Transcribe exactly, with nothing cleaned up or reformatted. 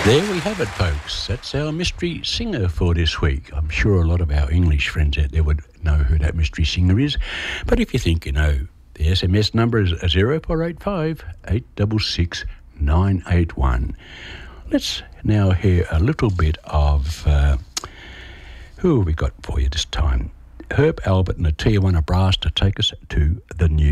There we have it, folks. That's our mystery singer for this week. I'm sure a lot of our English friends out there would know who that mystery singer is. But if you think you know, the S M S number is zero four eight five, eight six six, nine eight one. Let's now hear a little bit of... Uh, who have we got for you this time? Herb Alpert and the Tijuana Brass to take us to the new